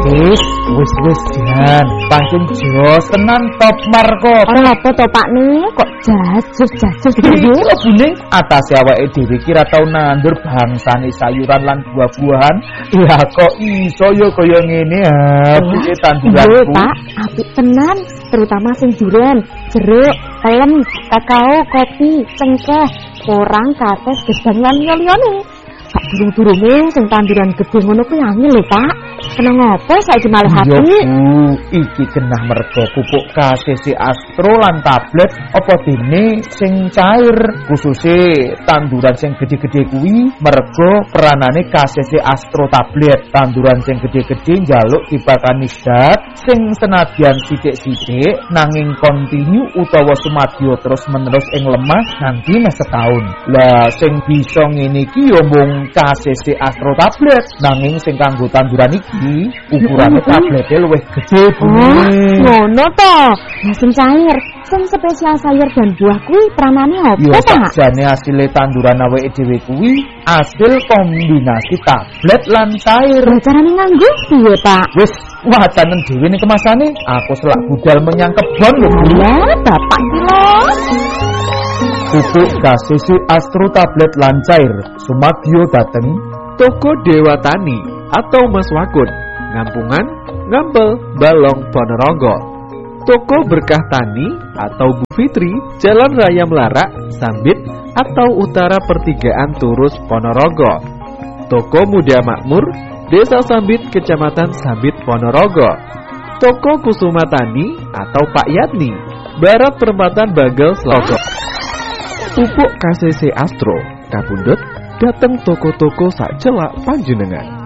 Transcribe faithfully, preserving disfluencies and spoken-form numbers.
Wis, wis wis jan, pancen jos tenan top marko. Ora apa to Pak nih, kok jasus jasus iki. Bune atase awake dhewe kira tau nandur bangsane sayuran lan buah-buahan. Ya kok iso yo kaya ngene ha, piye tanduranku. Lho Pak, apik tenan, terutama sing duren, jeruk, kelem, kakao, kopi, cengkeh, porang, kates, gedang lan liyane. Sak durung-durunge sing tanduran gedhe ngono kuwi angel lho Pak. Seneng ngopo saiki malih Yo, hati? Bu, iki genah merga pupuk K C C Astro lan tablet apa dene sing cair, khususe tanduran sing gedhe-gedhe kuwi merga peranane K C C Astro tablet. Tanduran sing gedhe-gedhe njaluk dipakani zat sing senadyan sithik-sithik nanging kontinu utawa sumadyo terus menerus ing lemah nganti mes setahun. Lah sing bisa ngene iki yo mung K C C Astro tablet, nanging sing kanggo tanduran iki ukurane tablete luwih gedhe Bu. Oh, ngono to. Lah sing cair, sing spesial sayur dan buah kuwi pranane Yo opo Pak? sakjane asile tanduran awake dhewe kuwi asil kombinasi tablet lan cair. Lah carane nganggo piye Pak? Wis wacanen dhewe ning kemasane, aku selak budal menyang kebon lho Bu. Lah Bapak iki lho. Pupuk K C C Astro tablet lan cair sumadyo dateng Toko Dewa Tani atau Mas Wakun, Ngampungan, Ngampel, Balong, Ponorogo. Toko Berkah Tani atau Bu Fitri, Jalan Raya Melarak, Sambit atau Utara Pertigaan Turus, Ponorogo. Toko Muda Makmur, Desa Sambit, Kecamatan Sambit, Ponorogo. Toko Kusuma Tani atau Pak Yatni, Barat Perempatan Bagel, Seloko. Pupuk K C C Astro, kapundhut dateng toko-toko sak celak panjenengan.